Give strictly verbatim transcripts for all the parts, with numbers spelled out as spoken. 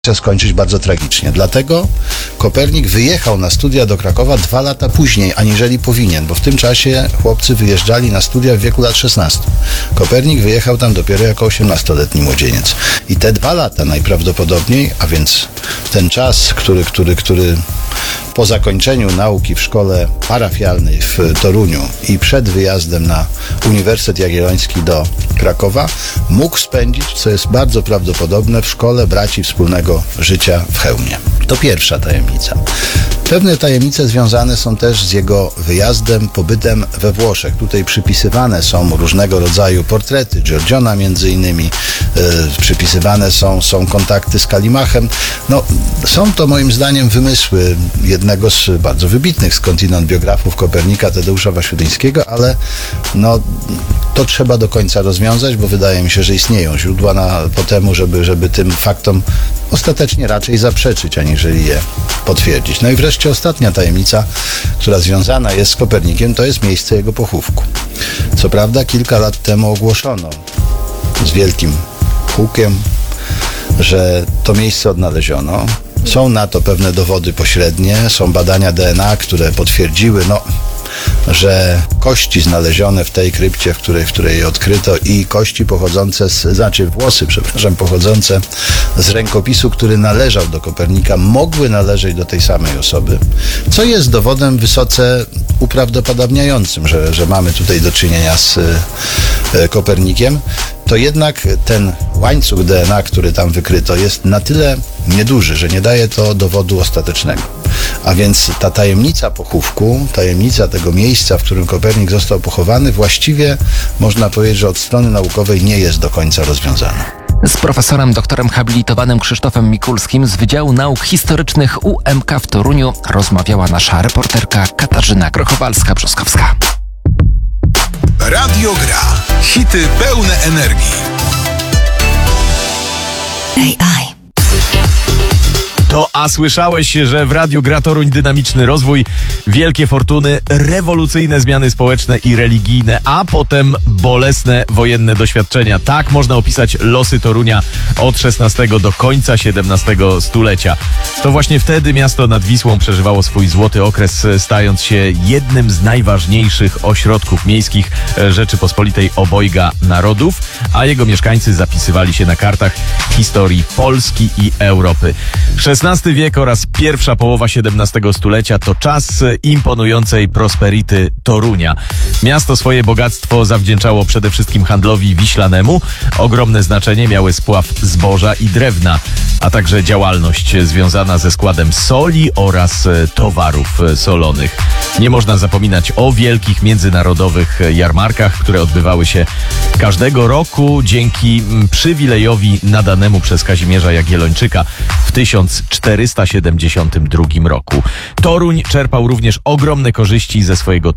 skończyć bardzo tragicznie. Dlatego Kopernik wyjechał na studia do Krakowa dwa lata później, aniżeli powinien, bo w tym czasie chłopcy wyjeżdżali na studia w wieku lat szesnastu. Kopernik wyjechał tam dopiero jako osiemnastoletni młodzieniec. I te dwa lata najprawdopodobniej, a więc ten czas, który, który, który po zakończeniu nauki w szkole parafialnej w Toruniu i przed wyjazdem na Uniwersytet Jagielloński do Krakowa, mógł spędzić, co jest bardzo prawdopodobne, w szkole braci wspólnego życia w Chełmie. To pierwsza tajemnica. Pewne tajemnice związane są też z jego wyjazdem, pobytem we Włoszech. Tutaj przypisywane są różnego rodzaju portrety Giorgiona między innymi, yy, przypisywane są, są kontakty z Kalimachem. No, są to moim zdaniem wymysły jednego z bardzo wybitnych skądinąd biografów Kopernika, Tadeusza Waświutyńskiego, ale no, to trzeba do końca rozwiązać, bo wydaje mi się, że istnieją źródła na, po temu, żeby, żeby tym faktom ostatecznie raczej zaprzeczyć, aniżeli je potwierdzić. No i wreszcie ostatnia tajemnica, która związana jest z Kopernikiem, to jest miejsce jego pochówku. Co prawda kilka lat temu ogłoszono z wielkim hukiem, że to miejsce odnaleziono. Są na to pewne dowody pośrednie, są badania D N A, które potwierdziły, no, że kości znalezione w tej krypcie, w której, w której je odkryto, i kości pochodzące z, znaczy włosy, przepraszam, pochodzące z rękopisu, który należał do Kopernika, mogły należeć do tej samej osoby, co jest dowodem wysoce uprawdopodobniającym, że, że mamy tutaj do czynienia z e, Kopernikiem. To jednak ten łańcuch D N A, który tam wykryto, jest na tyle nieduży, że nie daje to dowodu ostatecznego. A więc ta tajemnica pochówku, tajemnica tego miejsca, w którym Kopernik został pochowany, właściwie można powiedzieć, że od strony naukowej nie jest do końca rozwiązana. Z profesorem doktorem habilitowanym Krzysztofem Mikulskim z Wydziału Nauk Historycznych U M K w Toruniu rozmawiała nasza reporterka Katarzyna Grochowalska-Brzoskowska. Radio Gra. Hity pełne energii. A I. To a słyszałeś, że w Radiu Gra Toruń dynamiczny rozwój, wielkie fortuny, rewolucyjne zmiany społeczne i religijne, a potem bolesne wojenne doświadczenia. Tak można opisać losy Torunia od szesnastego do końca siedemnastego stulecia. To właśnie wtedy miasto nad Wisłą przeżywało swój złoty okres, stając się jednym z najważniejszych ośrodków miejskich Rzeczypospolitej obojga narodów, a jego mieszkańcy zapisywali się na kartach historii Polski i Europy. szesnasty wiek oraz pierwsza połowa siedemnastego stulecia to czas imponującej prosperity Torunia. Miasto swoje bogactwo zawdzięczało przede wszystkim handlowi wiślanemu. Ogromne znaczenie miały spław zboża i drewna, a także działalność związana ze składem soli oraz towarów solonych. Nie można zapominać o wielkich międzynarodowych jarmarkach, które odbywały się każdego roku dzięki przywilejowi nadanemu przez Kazimierza Jagiellończyka w tysiąc czterysta siedemdziesiątym drugim roku. Toruń czerpał również ogromne korzyści ze swojego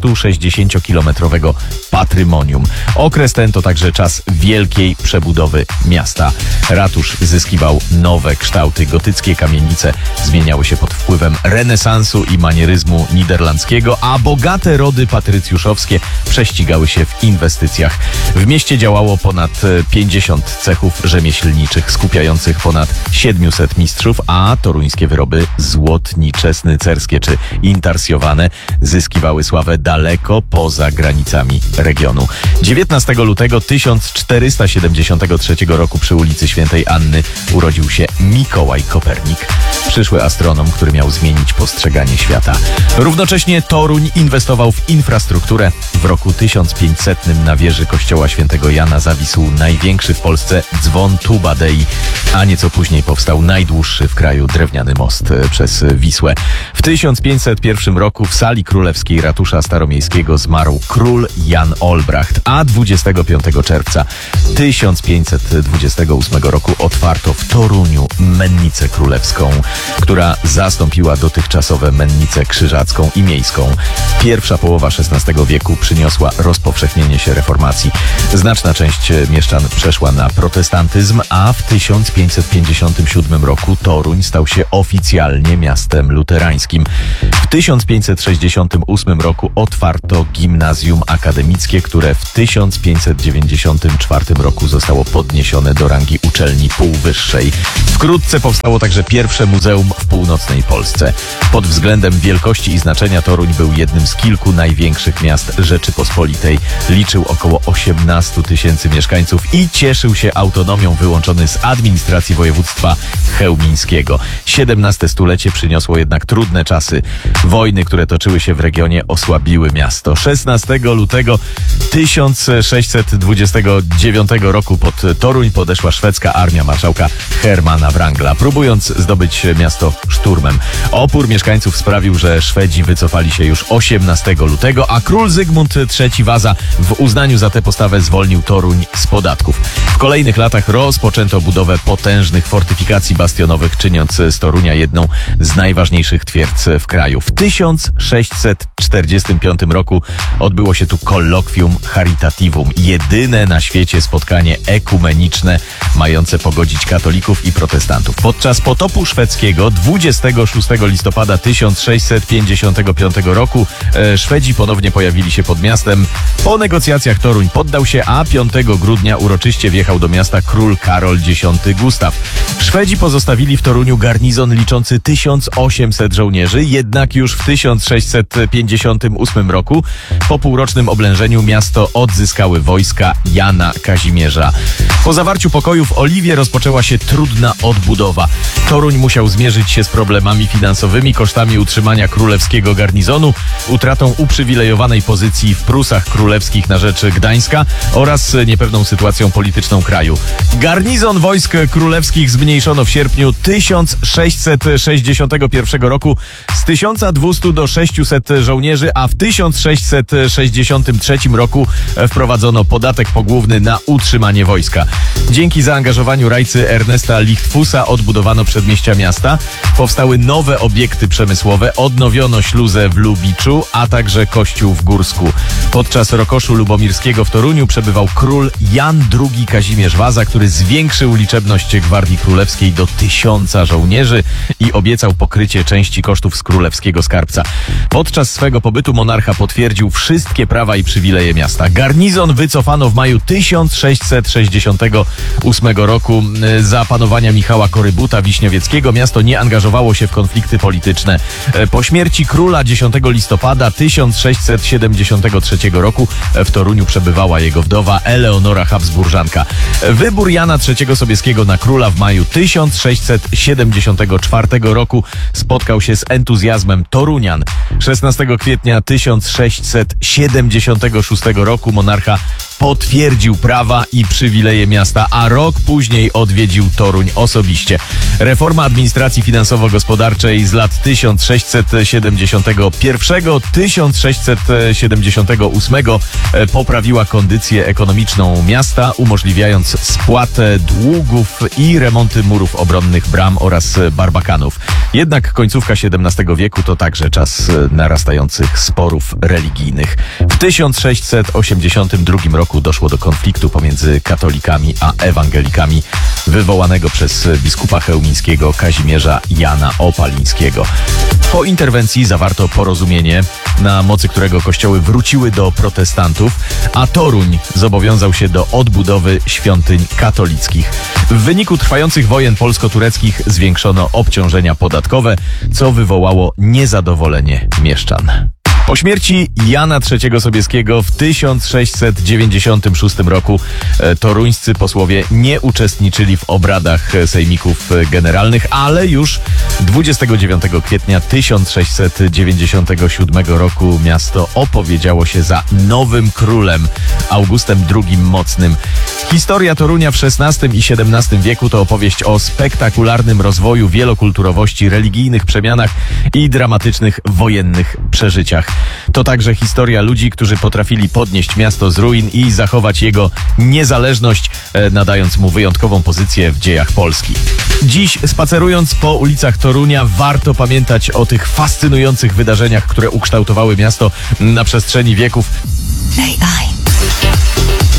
trzystusześćdziesięciokilometrowego patrymonium. Okres ten to także czas wielkiej przebudowy miasta. Ratusz zyskiwał nowe kształty, gotyckie kamienice zmieniały się pod wpływem renesansu i manieryzmu niderlandzkiego, a bogate rody patrycjuszowskie prześcigały się w inwestycjach. W mieście działało ponad pięćdziesiąt cechów rzemieślniczych skupiających ponad siedmiuset mistrzów, a toruńskie wyroby złotnicze, snycerskie czy intarsjowane zyskiwały sławę daleko poza granicami regionu. dziewiętnastego lutego tysiąc czterysta siedemdziesiątego trzeciego roku przy ulicy Świętej Anny urodził się Mikołaj Kopernik, przyszły astronom, który miał zmienić postrzeganie świata. Równocześnie Toruń inwestował w infrastrukturę. W roku tysiąc pięćsetnym na wieży kościoła świętego Jana zawisł największy w Polsce dzwon Tuba Dei, a nieco później powstał najdłuższy w kraju drewniany most przez Wisłę. W tysiąc pięćset pierwszym roku w sali królewskiej ratusza staromiejskiego zmarł król Jan Olbracht, a dwudziestego piątego czerwca tysiąc pięćset dwudziestego ósmego roku otwarto w Toruniu mennicę królewską, która zastąpiła dotychczasowe mennicę krzyżacką i miejską. Pierwsza połowa szesnastego wieku przyniosła rozpowszechnienie się reformacji. Znaczna część mieszczan przeszła na protestantyzm, a w tysiąc pięćset pięćdziesiątym siódmym roku Toruń Toruń stał się oficjalnie miastem luterańskim. W tysiąc pięćset sześćdziesiątym ósmym roku otwarto gimnazjum akademickie, które w tysiąc pięćset dziewięćdziesiątym czwartym roku zostało podniesione do rangi uczelni półwyższej. Wkrótce powstało także pierwsze muzeum w północnej Polsce. Pod względem wielkości i znaczenia Toruń był jednym z kilku największych miast Rzeczypospolitej. Liczył około osiemnaście tysięcy mieszkańców i cieszył się autonomią, wyłączony z administracji województwa chełmińskiego. siedemnaste stulecie przyniosło jednak trudne czasy. Wojny, które toczyły się w regionie, osłabiły miasto. szesnastego lutego tysiąc sześćset dwudziestego dziewiątego roku pod Toruń podeszła szwedzka armia marszałka Hermana Wrangla, próbując zdobyć miasto szturmem. Opór mieszkańców sprawił, że Szwedzi wycofali się już osiemnastego lutego, a król Zygmunt trzeci Waza w uznaniu za tę postawę zwolnił Toruń z podatków. W kolejnych latach rozpoczęto budowę potężnych fortyfikacji bastionowych, czyniąc z Torunia jedną z najważniejszych twierdz w kraju. W tysiąc sześćset czterdziestym piątym roku odbyło się tu kolokwium Charitativum, jedyne na świecie spotkanie ekumeniczne mające pogodzić katolików i protestantów. Podczas potopu szwedzkiego dwudziestego szóstego listopada tysiąc sześćset pięćdziesiątego piątego roku e, Szwedzi ponownie pojawili się pod miastem. Po negocjacjach Toruń poddał się, a piątego grudnia uroczyście wjechał do miasta król Karol dziesiąty Gustaw. Szwedzi pozostawili w Toruniu garnizon liczący tysiąc osiemset żołnierzy, jednak już w tysiąc sześćset pięćdziesiątym ósmym roku po półrocznym oblężeniu miasto odzyskały wojska Jana Kazimierza. Po zawarciu pokoju w Oliwie rozpoczęła się trudna odbudowa. Toruń musiał zmierzyć się z problemami finansowymi, kosztami utrzymania królewskiego garnizonu, utratą uprzywilejowanej pozycji w Prusach Królewskich na rzecz Gdańska oraz niepewną sytuacją polityczną kraju. Garnizon wojsk królewskich zmniejszono w sierpniu tysiąc sześćset sześćdziesiątego pierwszego roku z tysiąc dwieście do sześciuset żołnierzy, a w tysiąc sześćset sześćdziesiątym trzecim roku wprowadzono podatek pogłówny na utrzymanie wojska. Dzięki zaangażowaniu rajcy Ernesta Lichtfusa odbudowano przedmieścia miasta, powstały nowe obiekty przemysłowe, odnowiono śluzę w Lubiczu, a także kościół w Górsku. Podczas rokoszu lubomirskiego w Toruniu przebywał król Jan drugi Kazimierz Waza, który zwiększył liczebność Gwardii Królewskiej do tysiąca żołnierzy i obiecał pokrycie części kosztów z królewskiego skarbca. Podczas swego pobytu monarcha potwierdził wszystkie prawa i przywileje miasta. Garnizon wycofano w maju tysiąc sześćset sześćdziesiątego ósmego roku. Za panowania Michała Korybuta Wiśniowieckiego miasto nie angażowało się w konflikty polityczne. Po śmierci króla dziesiątego listopada tysiąc sześćset siedemdziesiątego trzeciego roku w Toruniu przebywała jego wdowa Eleonora Habsburżanka. Wybór Jana trzeciego Sobieskiego na króla w maju tysiąc sześćset siedemdziesiątego czwartego roku spotkał się z entuzjazmem Torunian. szesnastego kwietnia tysiąc sześćset siedemdziesiątego szóstego roku monarcha potwierdził prawa i przywileje miasta, a rok później odwiedził Toruń osobiście. Reforma administracji finansowo-gospodarczej z lat tysiąc sześćset siedemdziesiątego pierwszego do tysiąc sześćset siedemdziesiątego ósmego poprawiła kondycję ekonomiczną miasta, umożliwiając spłatę długów i remonty murów obronnych, bram oraz barbakanów. Jednak końcówka siedemnastego wieku to także czas narastających sporów religijnych. W tysiąc sześćset osiemdziesiątym drugim roku doszło do konfliktu pomiędzy katolikami a ewangelikami wywołanego przez biskupa chełmińskiego Kazimierza Jana Opalińskiego. Po interwencji zawarto porozumienie, na mocy którego kościoły wróciły do protestantów, a Toruń zobowiązał się do odbudowy świątyń katolickich. W wyniku trwających wojen polsko-tureckich zwiększono obciążenia podatkowe, co wywołało niezadowolenie mieszczan. Po śmierci Jana trzeciego Sobieskiego w tysiąc sześćset dziewięćdziesiątym szóstym roku e, toruńscy posłowie nie uczestniczyli w obradach sejmików generalnych, ale już dwudziestego dziewiątego kwietnia tysiąc sześćset dziewięćdziesiątego siódmego roku miasto opowiedziało się za nowym królem, Augustem drugim Mocnym. Historia Torunia w szesnastym i siedemnastym wieku to opowieść o spektakularnym rozwoju, wielokulturowości, religijnych przemianach i dramatycznych wojennych przeżyciach. To także historia ludzi, którzy potrafili podnieść miasto z ruin i zachować jego niezależność, nadając mu wyjątkową pozycję w dziejach Polski. Dziś, spacerując po ulicach Torunia, warto pamiętać o tych fascynujących wydarzeniach, które ukształtowały miasto na przestrzeni wieków. A I.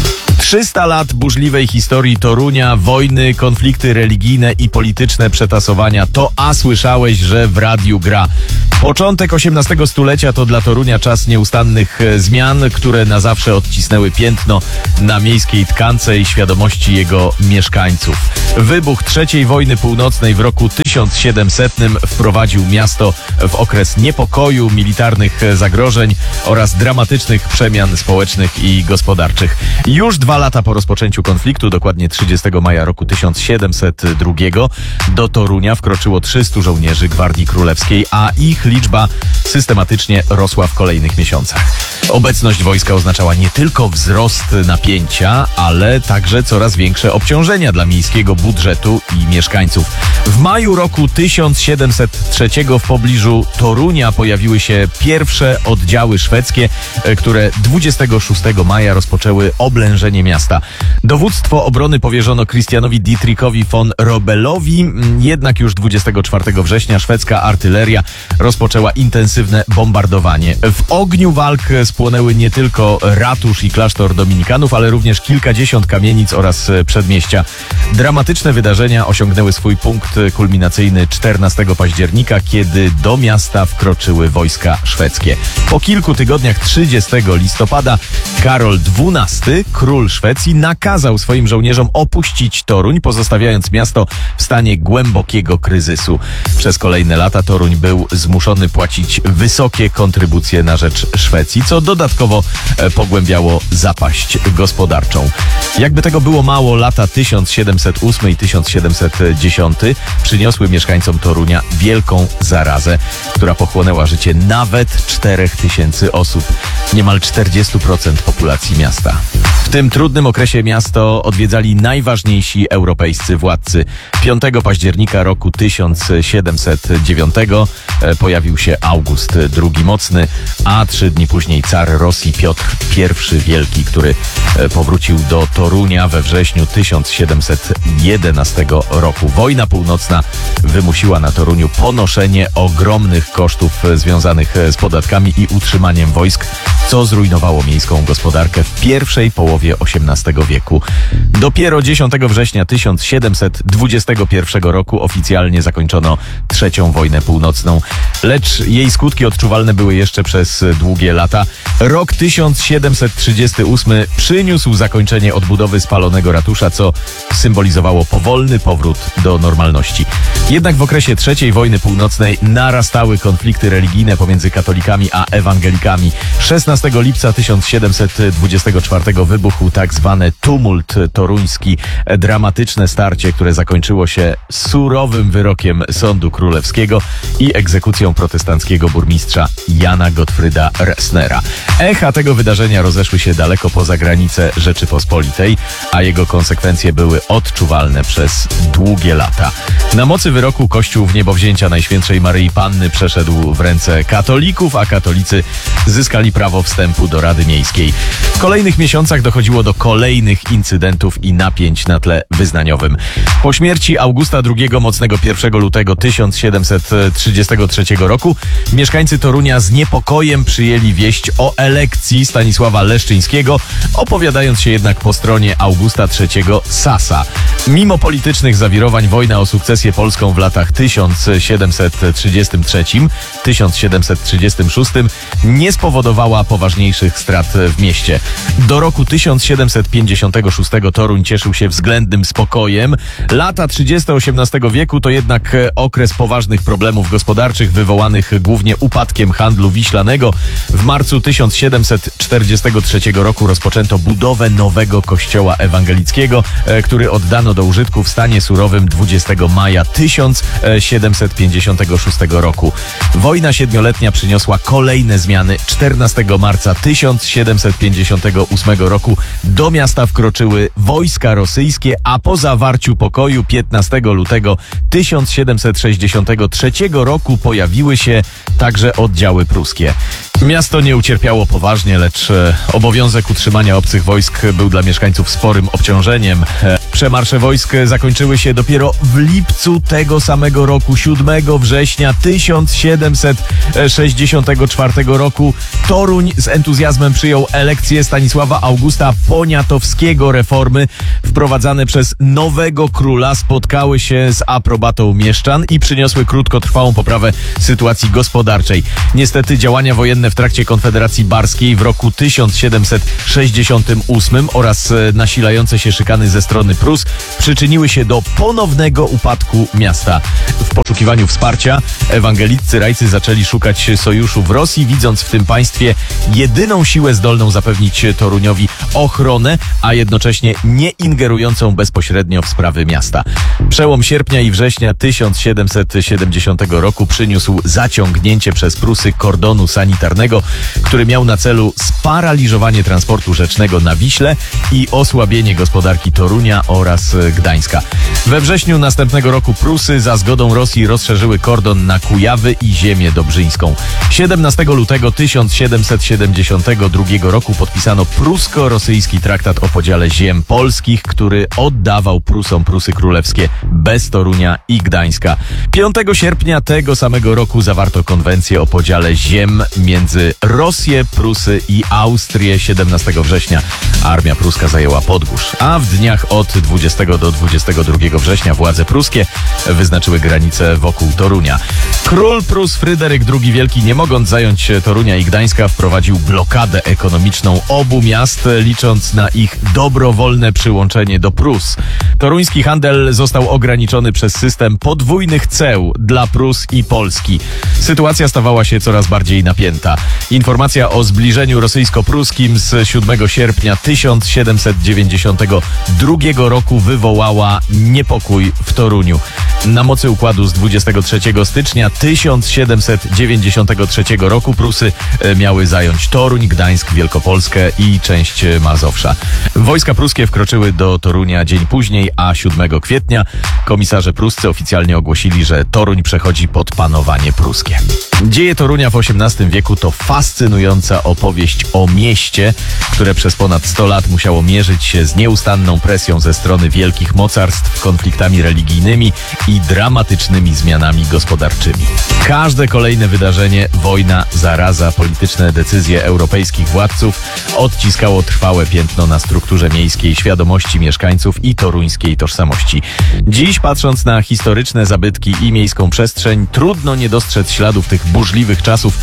trzysta lat burzliwej historii Torunia, wojny, konflikty religijne i polityczne przetasowania. To a słyszałeś, że w radiu gra. Początek osiemnastego stulecia to dla Torunia czas nieustannych e, zmian, które na zawsze odcisnęły piętno na miejskiej tkance i świadomości jego mieszkańców. Wybuch trzeciej wojny północnej w roku tysiąc siedemsetnym wprowadził miasto w okres niepokoju, militarnych zagrożeń oraz dramatycznych przemian społecznych i gospodarczych. Już dwa lata po rozpoczęciu konfliktu, dokładnie trzydziestego maja roku tysiąc siedemset drugiego, do Torunia wkroczyło trzystu żołnierzy Gwardii Królewskiej, a ich liczba systematycznie rosła w kolejnych miesiącach. Obecność wojska oznaczała nie tylko wzrost napięcia, ale także coraz większe obciążenia dla miejskiego budżetu i mieszkańców. W maju roku tysiąc siedemset trzeciego w pobliżu Torunia pojawiły się pierwsze oddziały szwedzkie, które dwudziestego szóstego maja rozpoczęły oblężenie miasta. Dowództwo obrony powierzono Christianowi Dietrichowi von Robelowi, jednak już dwudziestego czwartego września szwedzka artyleria rozpoczęła intensywne bombardowanie. W ogniu walk spłonęły nie tylko ratusz i klasztor dominikanów, ale również kilkadziesiąt kamienic oraz przedmieścia. Dramatyczne wydarzenia osiągnęły swój punkt kulminacyjny czternastego października, kiedy do miasta wkroczyły wojska szwedzkie. Po kilku tygodniach trzydziestego listopada Karol dwunasty, król Szwecji, nakazał swoim żołnierzom opuścić Toruń, pozostawiając miasto w stanie głębokiego kryzysu. Przez kolejne lata Toruń był zmuszony płacić wysokie kontrybucje na rzecz Szwecji, co dodatkowo pogłębiało zapaść gospodarczą. Jakby tego było mało, lata tysiąc siedemset ósmy i tysiąc siedemset dziesiąty przyniosły mieszkańcom Torunia wielką zarazę, która pochłonęła życie nawet czterech tysięcy osób, niemal czterdzieści procent populacji miasta. W tym trudnym okresie miasto odwiedzali najważniejsi europejscy władcy. piątego października roku tysiąc siedemset dziewiątego pojawił się August drugi Mocny, a trzy dni później car Rosji Piotr pierwszy Wielki, który powrócił do Torunia we wrześniu tysiąc siedemset jedenastego roku. Wojna północna wymusiła na Toruniu ponoszenie ogromnych kosztów związanych z podatkami i utrzymaniem wojsk, co zrujnowało miejską gospodarkę w pierwszej połowie osiemnastego wieku. Dopiero dziesiątego września tysiąc siedemset dwudziestego pierwszego roku oficjalnie zakończono trzecią wojnę północną, lecz jej skutki odczuwalne były jeszcze przez długie lata. Rok tysiąc siedemset trzydziesty ósmy przyniósł zakończenie odbudowy spalonego ratusza, co symbolizowało powolny powrót do normalności. Jednak w okresie trzeciej wojny północnej narastały konflikty religijne pomiędzy katolikami a ewangelikami. szesnastego lipca tysiąc siedemset dwudziestego czwartego wybuchł tak zwany tumult toruński, dramatyczne starcie, które zakończyło się surowym wyrokiem sądu królewskiego i egzekucją protestanckiego burmistrza Jana Gottfrieda Resnera. Echa tego wydarzenia rozeszły się daleko poza granice Rzeczypospolitej, a jego konsekwencje były odczuwalne przez długie lata. Na mocy wyroku Kościół w niebowzięcia Najświętszej Maryi Panny przeszedł w ręce katolików, a katolicy zyskali prawo wstępu do Rady Miejskiej. W kolejnych miesiącach dochodziło do kolejnych incydentów i napięć na tle wyznaniowym. Po śmierci Augusta drugiego Mocnego pierwszego lutego tysiąc siedemset trzydziestego trzeciego roku mieszkańcy Torunia z niepokojem przyjęli wieść o elekcji Stanisława Leszczyńskiego, opowiadając się jednak po stronie Augusta trzeciego Sasa. Mimo politycznych zawirowań wojna o sukcesję polską w latach tysiąc siedemset trzydziestym trzecim do tysiąc siedemset trzydziestym szóstym nie spowodowała poważniejszych strat w mieście. Do roku tysiąc siedemset pięćdziesiątego szóstego Toruń cieszył się względnym spokojem. Lata trzydzieste osiemnastego wieku to jednak okres poważnych problemów gospodarczych wywołanych głównie upadkiem handlu wiślanego. W marcu tysiąc siedemset czterdziestego trzeciego roku rozpoczęto budowę nowego kościoła ewangelickiego, który oddano do użytku w stanie surowym dwudziestego maja tysiąc siedemset pięćdziesiątego szóstego roku. Wojna siedmioletnia przyniosła kolejne zmiany. czternastego marca tysiąc siedemset pięćdziesiątego ósmego roku do miasta wkroczyły wojska rosyjskie, a po zawarciu pokoju piętnastego lutego tysiąc siedemset sześćdziesiątego trzeciego roku pojawiły się także oddziały pruskie. Miasto nie ucierpiało poważnie, lecz obowiązek utrzymania obcych wojsk był dla mieszkańców sporym obciążeniem. Przemarsze wojsk zakończyły się dopiero w lipcu tego samego roku, siódmego września tysiąc siedemset sześćdziesiątego czwartego roku. Toruń z entuzjazmem przyjął elekcję Stanisława Augusta Poniatowskiego. Reformy wprowadzane przez nowego króla spotkały się z aprobatą mieszczan i przyniosły krótkotrwałą poprawę sytuacji gospodarczej. Niestety działania wojenne w trakcie Konfederacji Barskiej w roku tysiąc siedemset sześćdziesiątym ósmym oraz nasilające się szykany ze strony Prus przyczyniły się do ponownego upadku miasta. W poszukiwaniu wsparcia ewangeliccy rajcy zaczęli szukać sojuszu w Rosji, widząc w tym państwie jedyną siłę zdolną zapewnić Toruniowi ochronę, a jednocześnie nie ingerującą bezpośrednio w sprawy miasta. Przełom sierpnia i września tysiąc siedemset siedemdziesiątego roku przyniósł zaciągnięcie przez Prusy kordonu sanitarnego, który miał na celu sparaliżowanie transportu rzecznego na Wiśle i osłabienie gospodarki Torunia oraz Gdańska. We wrześniu następnego roku Prusy za zgodą Rosji rozszerzyły kordon na Kujawy i ziemię dobrzyńską. siedemnastego lutego tysiąc siedemset siedemdziesiątego drugiego roku podpisano prusko-rosyjski traktat o podziale ziem polskich, który oddawał Prusom Prusy Królewskie bez Torunia i Gdańska. piątego sierpnia tego samego roku zawarto konwencję o podziale ziem między Rosję, Prusy i Austrię. siedemnastego września armia pruska zajęła Podgórz, a w dniach od dwudziestego do dwudziestego drugiego września władze pruskie wyznaczyły granice wokół Torunia. Król Prus Fryderyk drugi Wielki, nie mogąc zająć Torunia i Gdańska, wprowadził blokadę ekonomiczną obu miast, licząc na ich dobrowolne przyłączenie do Prus. Toruński handel został ograniczony przez system podwójnych ceł dla Prus i Polski. Sytuacja stawała się coraz bardziej napięta. Informacja o zbliżeniu rosyjsko-pruskim z siódmego sierpnia tysiąc siedemset dziewięćdziesiątego drugiego roku wywołała niepokój w Toruniu. Na mocy układu z dwudziestego trzeciego stycznia tysiąc siedemset dziewięćdziesiątego trzeciego roku Prusy miały zająć Toruń, Gdańsk, Wielkopolskę i część Mazowsza. Wojska pruskie wkroczyły do Torunia dzień później, a siódmego kwietnia komisarze pruscy oficjalnie ogłosili, że Toruń przechodzi pod panowanie pruskie. Dzieje Torunia w osiemnastym wieku to fascynująca opowieść o mieście, które przez ponad sto lat musiało mierzyć się z nieustanną presją ze strony wielkich mocarstw, konfliktami religijnymi i dramatycznymi zmianami gospodarczymi. Każde kolejne wydarzenie, wojna, zaraza, polityczne decyzje europejskich władców odciskało trwałe piętno na strukturze miejskiej świadomości mieszkańców i toruńskiej tożsamości. Dziś, patrząc na historyczne zabytki i miejską przestrzeń, trudno nie dostrzec śladów tych burzliwych czasów.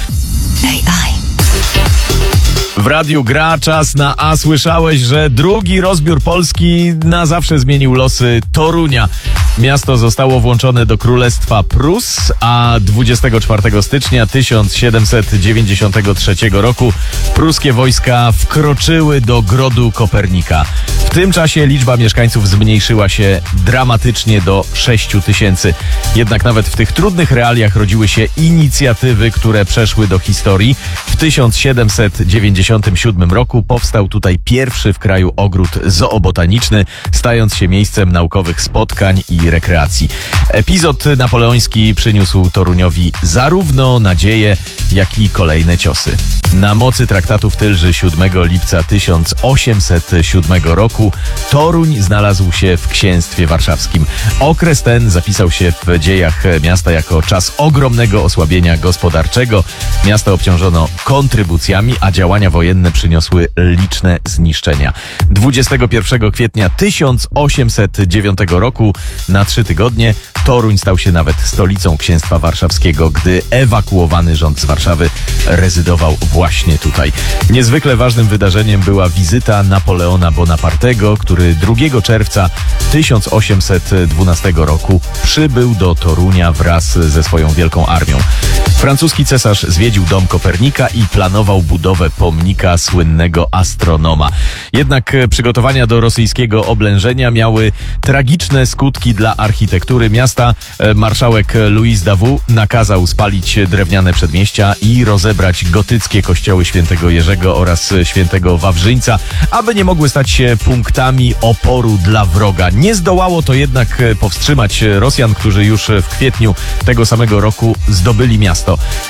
W radiu gra czas na A. Słyszałeś, że drugi rozbiór Polski na zawsze zmienił losy Torunia. Miasto zostało włączone do Królestwa Prus, a dwudziestego czwartego stycznia tysiąc siedemset dziewięćdziesiątego trzeciego roku pruskie wojska wkroczyły do Grodu Kopernika. W tym czasie liczba mieszkańców zmniejszyła się dramatycznie do sześciu tysięcy. Jednak nawet w tych trudnych realiach rodziły się inicjatywy, które przeszły do historii. W tysiąc siedemset dziewięćdziesiątym siódmym roku powstał tutaj pierwszy w kraju ogród zoobotaniczny, stając się miejscem naukowych spotkań i rekreacji. Epizod napoleoński przyniósł Toruniowi zarówno nadzieję, jak i kolejne ciosy. Na mocy traktatu w Tylży siódmego lipca tysiąc osiemset siódmego roku Toruń znalazł się w księstwie warszawskim. Okres ten zapisał się w dziejach miasta jako czas ogromnego osłabienia gospodarczego. Miasto obciążono kontrybucjami, a działania wojenne przyniosły liczne zniszczenia. dwudziestego pierwszego kwietnia tysiąc osiemset dziewiątego roku na trzy tygodnie Toruń stał się nawet stolicą księstwa warszawskiego, gdy ewakuowany rząd z Warszawy rezydował właśnie tutaj. Niezwykle ważnym wydarzeniem była wizyta Napoleona Bonapartego, który drugiego czerwca tysiąc osiemset dwunastego roku przybył do Torunia wraz ze swoją wielką armią. Francuski cesarz zwiedził dom Kopernika i planował budowę pomnika słynnego astronoma. Jednak przygotowania do rosyjskiego oblężenia miały tragiczne skutki dla architektury miasta. Marszałek Louis Davout nakazał spalić drewniane przedmieścia i rozebrać gotyckie kościoły świętego Jerzego oraz świętego Wawrzyńca, aby nie mogły stać się punktami oporu dla wroga. Nie zdołało to jednak powstrzymać Rosjan, którzy już w kwietniu tego samego roku zdobyli miasto.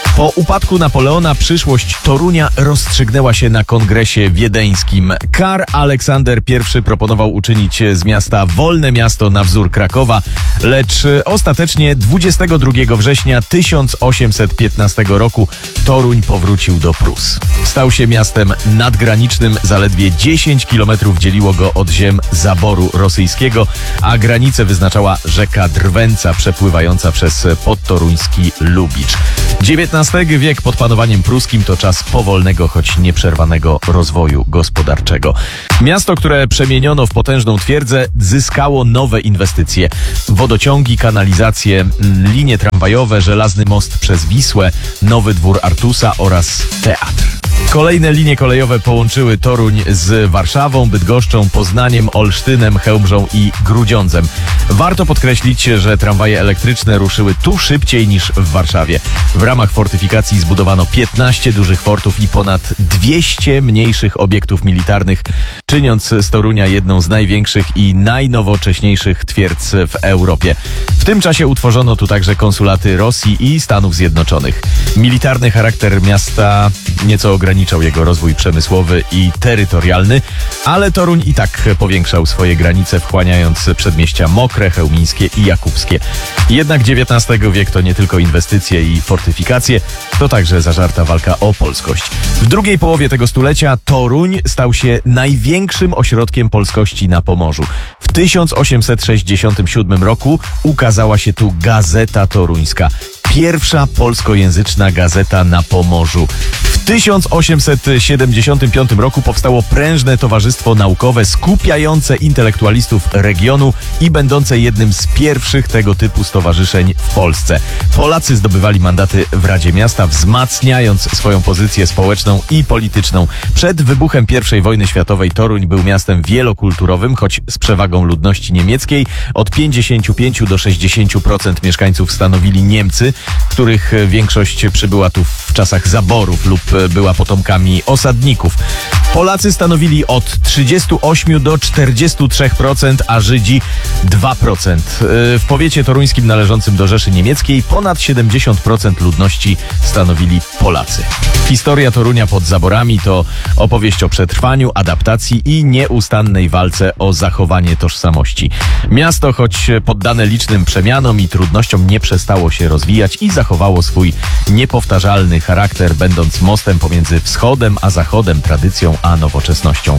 Po upadku Napoleona przyszłość Torunia rozstrzygnęła się na kongresie wiedeńskim. Karl Aleksander I proponował uczynić z miasta wolne miasto na wzór Krakowa, lecz ostatecznie dwudziestego drugiego września tysiąc osiemset piętnastego roku Toruń powrócił do Prus. Stał się miastem nadgranicznym, zaledwie dziesięć kilometrów dzieliło go od ziem zaboru rosyjskiego, a granicę wyznaczała rzeka Drwęca przepływająca przez podtoruński Lubicz. dziewiętnasty wiek pod panowaniem pruskim to czas powolnego, choć nieprzerwanego rozwoju gospodarczego. Miasto, które przemieniono w potężną twierdzę, zyskało nowe inwestycje. Wodociągi, kanalizacje, linie tramwajowe, żelazny most przez Wisłę, nowy dwór Artusa oraz teatr. Kolejne linie kolejowe połączyły Toruń z Warszawą, Bydgoszczą, Poznaniem, Olsztynem, Chełmżą i Grudziądzem. Warto podkreślić, że tramwaje elektryczne ruszyły tu szybciej niż w Warszawie. W ramach fortyfikacji zbudowano piętnaście dużych fortów i ponad dwieście mniejszych obiektów militarnych, czyniąc z Torunia jedną z największych i najnowocześniejszych twierdz w Europie. W tym czasie utworzono tu także konsulaty Rosji i Stanów Zjednoczonych. Militarny charakter miasta nieco ograniczał jego rozwój przemysłowy i terytorialny, ale Toruń i tak powiększał swoje granice, wchłaniając przedmieścia Mokre, Chełmińskie i Jakubskie. Jednak dziewiętnasty wiek to nie tylko inwestycje i fortyfikacje, to także zażarta walka o polskość. W drugiej połowie tego stulecia Toruń stał się największym ośrodkiem polskości na Pomorzu. W tysiąc osiemset sześćdziesiątym siódmym roku ukazała się tu Gazeta Toruńska. Pierwsza polskojęzyczna gazeta na Pomorzu. W tysiąc osiemset siedemdziesiątym piątym roku powstało prężne towarzystwo naukowe skupiające intelektualistów regionu i będące jednym z pierwszych tego typu stowarzyszeń w Polsce. Polacy zdobywali mandaty w Radzie Miasta, wzmacniając swoją pozycję społeczną i polityczną. Przed wybuchem pierwszej wojny światowej Toruń był miastem wielokulturowym, choć z przewagą ludności niemieckiej. Od pięćdziesięciu pięciu do sześćdziesięciu procent mieszkańców stanowili Niemcy, których większość przybyła tu w czasach zaborów lub była potomkami osadników. Polacy stanowili od trzydziestu ośmiu do czterdziestu trzech procent, a Żydzi dwa procent. W powiecie toruńskim należącym do Rzeszy Niemieckiej ponad siedemdziesiąt procent ludności stanowili Polacy. Historia Torunia pod zaborami to opowieść o przetrwaniu, adaptacji i nieustannej walce o zachowanie tożsamości. Miasto, choć poddane licznym przemianom i trudnościom, nie przestało się rozwijać i zachowało swój niepowtarzalny charakter, będąc mostem pomiędzy wschodem a zachodem, tradycją a nowoczesnością.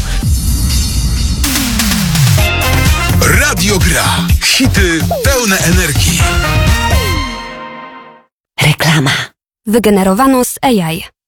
Radio Gra. Hity pełne energii. Reklama. Wygenerowano z A I.